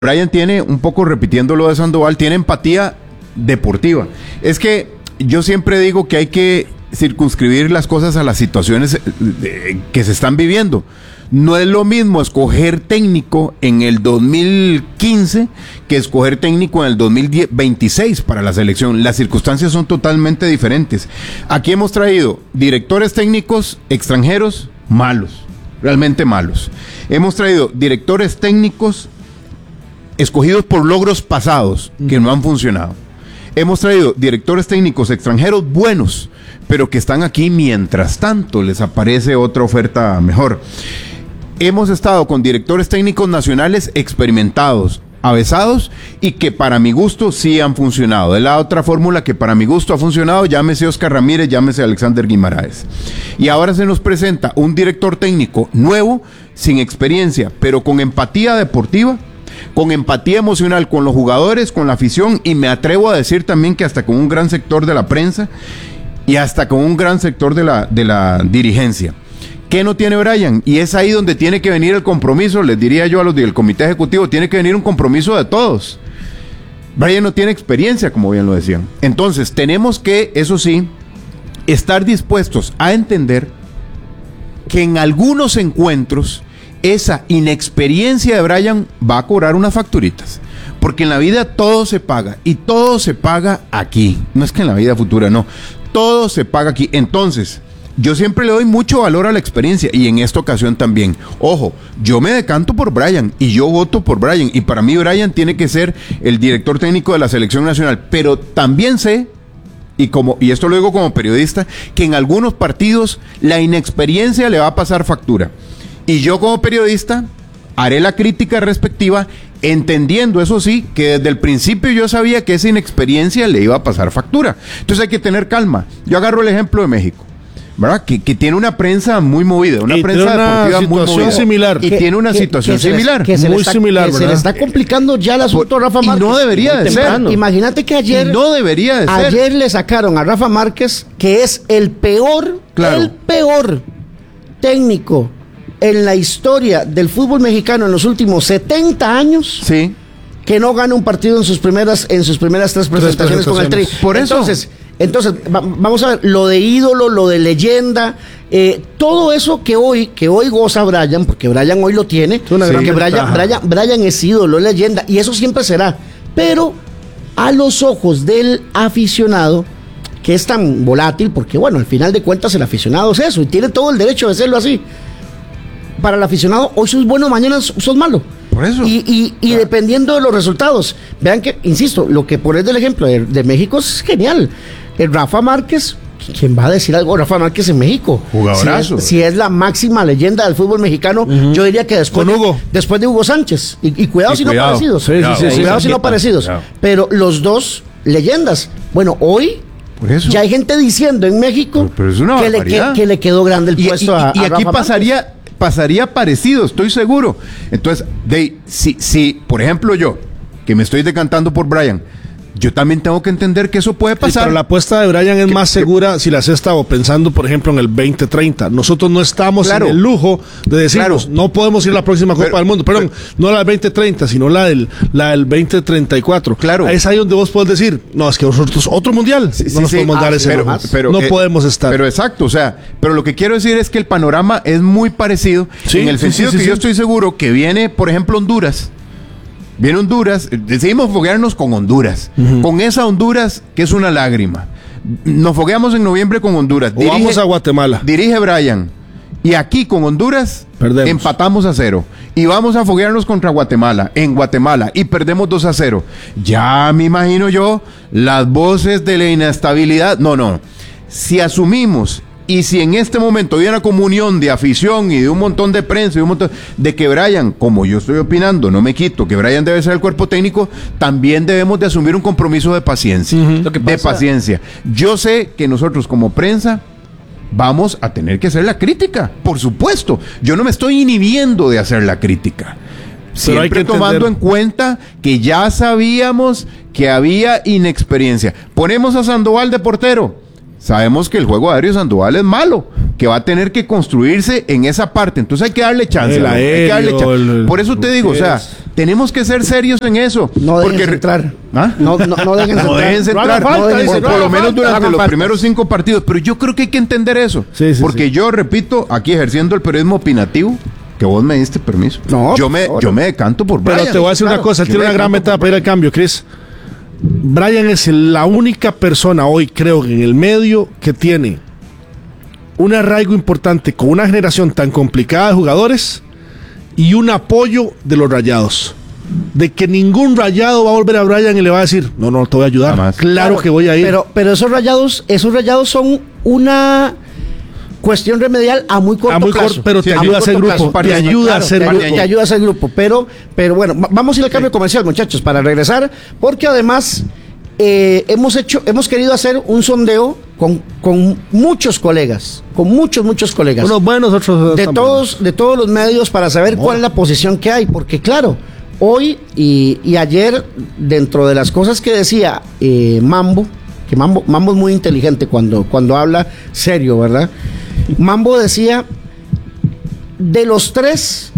Brian tiene, un poco repitiendo lo de Sandoval, tiene empatía deportiva. Es que yo siempre digo que hay que circunscribir las cosas a las situaciones que se están viviendo. No es lo mismo escoger técnico en el 2015 que escoger técnico en el 2026 para la selección. Las circunstancias son totalmente diferentes. Aquí hemos traído directores técnicos extranjeros malos, realmente malos. Hemos traído directores técnicos escogidos por logros pasados que no han funcionado. Hemos traído directores técnicos extranjeros buenos, pero que están aquí mientras tanto les aparece otra oferta mejor. Hemos estado con directores técnicos nacionales experimentados, avesados, y que para mi gusto sí han funcionado. Es la otra fórmula que para mi gusto ha funcionado, llámese Oscar Ramírez, llámese Alexander Guimaraes. Y ahora se nos presenta un director técnico nuevo, sin experiencia, pero con empatía deportiva, con empatía emocional con los jugadores, con la afición, y me atrevo a decir también que hasta con un gran sector de la prensa y hasta con un gran sector de la dirigencia. ¿Qué no tiene Brian? Y es ahí donde tiene que venir el compromiso, les diría yo a los del comité ejecutivo, tiene que venir un compromiso de todos. Brian no tiene experiencia, como bien lo decían. Entonces, tenemos que, eso sí, estar dispuestos a entender que en algunos encuentros esa inexperiencia de Brian va a cobrar unas facturitas. Porque en la vida todo se paga, y todo se paga aquí. No es que en la vida futura, no. Todo se paga aquí. Entonces, yo siempre le doy mucho valor a la experiencia, y en esta ocasión también. Ojo, yo me decanto por Brian y yo voto por Brian, y para mí Brian tiene que ser el director técnico de la selección nacional, pero también sé, y esto lo digo como periodista, que en algunos partidos la inexperiencia le va a pasar factura, y yo como periodista haré la crítica respectiva, entendiendo, eso sí, que desde el principio yo sabía que esa inexperiencia le iba a pasar factura. Entonces hay que tener calma. Yo agarro el ejemplo de México, ¿verdad? Que tiene una prensa muy movida, una prensa deportiva muy movida. Similar. Y tiene una situación similar. Muy similar, ¿verdad? Se le está complicando ya el asunto a Rafa Márquez. Y no debería de ser. Imagínate que ayer... Y no debería de ser. Ayer le sacaron a Rafa Márquez, que es el peor técnico en la historia del fútbol mexicano en los últimos 70 años. Sí. Que no gana un partido en sus primeras 3 presentaciones con el Tri. Por eso. Entonces, vamos a ver, lo de ídolo, lo de leyenda, todo eso que hoy goza Brian, porque Brian hoy lo tiene, porque Brian es ídolo, es leyenda, y eso siempre será. Pero a los ojos del aficionado, que es tan volátil, porque bueno, al final de cuentas el aficionado es eso, y tiene todo el derecho de hacerlo así. Para el aficionado, hoy sos bueno, mañana sos malo. Por eso. Y dependiendo de los resultados. Vean que, insisto, lo que pones del ejemplo de México es genial. El Rafa Márquez, ¿quién va a decir algo? Rafa Márquez en México. Jugadorazo. Si es la máxima leyenda del fútbol mexicano, yo diría que después de Hugo Sánchez. Y cuidado si no parecidos. Cuidado si no parecidos. Pero los dos leyendas. Bueno, hoy ya hay gente diciendo en México que le quedó grande el puesto a Rafa aquí Márquez. Pasaría parecido, estoy seguro. Entonces, si por ejemplo yo, que me estoy decantando por Brian, yo también tengo que entender que eso puede pasar. Pero la apuesta de Brian es más segura si las he estado pensando, por ejemplo, en el 2030. Nosotros no estamos en el lujo de decirnos, no podemos ir a la próxima Copa del Mundo. Perdón, no la del 2030, sino la del 2034. Claro. Es ahí donde vos podés decir, no, es que nosotros, otro mundial, no nos podemos dar ese lujo. No podemos estar. Pero exacto, o sea, pero lo que quiero decir es que el panorama es muy parecido, en el sentido que yo estoy seguro que viene, por ejemplo, Honduras. Viene Honduras, decidimos foguearnos con Honduras, con esa Honduras que es una lágrima. Nos fogueamos en noviembre con Honduras. Vamos a Guatemala. Dirige Brian. Y aquí con Honduras perdemos. Empatamos a 0. Y vamos a foguearnos contra Guatemala, en Guatemala, y perdemos 2-0. Ya me imagino yo las voces de la inestabilidad. No. Si asumimos, y si en este momento hay una comunión de afición y de un montón de prensa y un montón de que Brian, como yo estoy opinando, no me quito, que Brian debe ser el cuerpo técnico, también debemos de asumir un compromiso de paciencia. De paciencia. Yo sé que nosotros como prensa vamos a tener que hacer la crítica, por supuesto. Yo no me estoy inhibiendo de hacer la crítica. Siempre tomando en cuenta que ya sabíamos que había inexperiencia. Ponemos a Sandoval de portero. Sabemos que el juego aéreo de Sandoval es malo, que va a tener que construirse en esa parte. Entonces hay que darle chance. Por eso te digo, o sea, tenemos que ser serios en eso. No dejen entrar. ¿Ah? No dejen entrar. Por lo menos durante los primeros 5 partidos. Pero yo creo que hay que entender eso. Porque yo, repito, aquí ejerciendo el periodismo opinativo, que vos me diste permiso. No, yo me decanto por Brian. Pero te voy a decir una cosa, él tiene una gran meta para ir al cambio, Chris. Brian es la única persona hoy, creo que en el medio, que tiene un arraigo importante con una generación tan complicada de jugadores y un apoyo de los Rayados. De que ningún Rayado va a volver a Brian y le va a decir, no te voy a ayudar. Jamás. Claro que voy a ir. Pero esos Rayados son una cuestión remedial a muy corto plazo. Pero te ayuda a ser grupo. Te ayuda a ser grupo. Pero bueno, vamos a ir al cambio comercial, muchachos, para regresar, porque además hemos querido hacer un sondeo con muchos colegas, unos buenos, otros de todos los medios, para saber cuál es la posición que hay, porque claro, hoy y ayer, dentro de las cosas que decía Mambo, que Mambo es muy inteligente cuando habla serio, ¿verdad? Mambo decía, de los 3,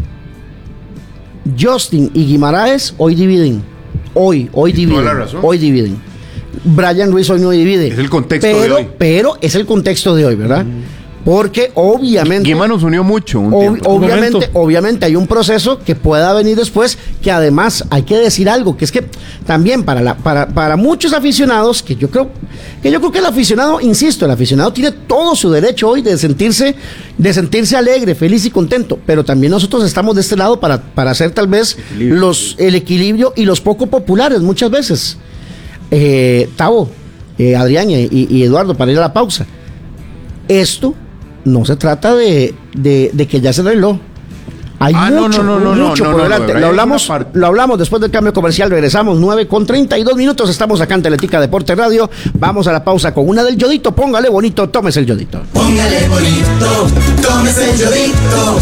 Justin y Guimaraes hoy dividen. Hoy dividen. Brian Ruiz hoy no divide. Es el contexto de hoy. Pero es el contexto de hoy, ¿verdad? Porque obviamente Guima nos unió mucho obviamente hay un proceso que pueda venir después, que además hay que decir algo, que es que también para muchos aficionados, que yo creo que el aficionado, insisto, el aficionado tiene todo su derecho hoy de sentirse alegre, feliz y contento, pero también nosotros estamos de este lado para hacer tal vez el equilibrio y los poco populares muchas veces. Tavo, Adrián y Eduardo, para ir a la pausa, esto no se trata de que ya se arregló. Hay mucho por delante. Lo hablamos después del cambio comercial. Regresamos 9:32. Estamos acá en Teletica Deporte Radio. Vamos a la pausa con una del Yodito. Póngale bonito, tómese el Yodito. Póngale bonito, tómese el Yodito.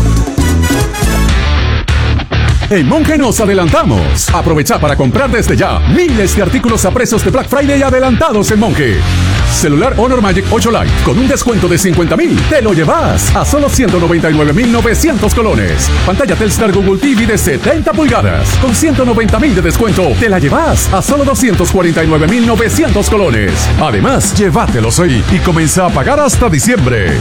En Monge nos adelantamos. Aprovecha para comprar desde ya miles de artículos a precios de Black Friday adelantados en Monge. Celular Honor Magic 8 Lite con un descuento de 50,000. Te lo llevas a solo 199,900 colones. Pantalla Telstar Google TV de 70 pulgadas con 190,000 de descuento. Te la llevas a solo 249,900 colones. Además, llévatelos hoy y comienza a pagar hasta diciembre.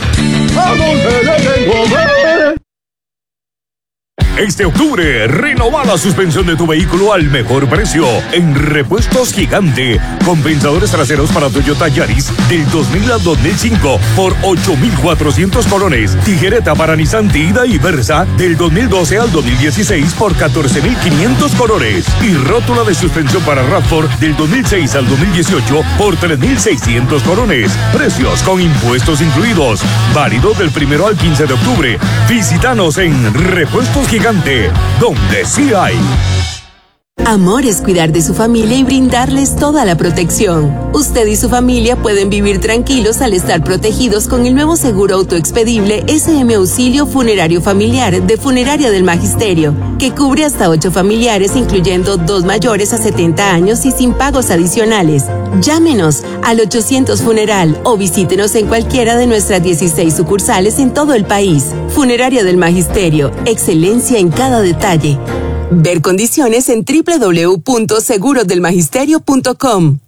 Este octubre, renova la suspensión de tu vehículo al mejor precio en Repuestos Gigante. Compensadores traseros para Toyota Yaris del 2000 al 2005 por 8,400 colones. Tijereta para Nissan Tiida y Versa del 2012 al 2016 por 14,500 colones. Y rótula de suspensión para RAV4 del 2006 al 2018 por 3,600 colones. Precios con impuestos incluidos. Válido del 1 al 15 de octubre. Visítanos en Repuestos Gigante, donde sí hay. Amor es cuidar de su familia y brindarles toda la protección. Usted y su familia pueden vivir tranquilos al estar protegidos con el nuevo seguro autoexpedible SM Auxilio Funerario Familiar de Funeraria del Magisterio, que cubre hasta 8 familiares, incluyendo 2 mayores a 70 años y sin pagos adicionales. Llámenos al 800 Funeral o visítenos en cualquiera de nuestras 16 sucursales en todo el país. Funeraria del Magisterio, excelencia en cada detalle. Ver condiciones en www.segurodelsmagisterio.com.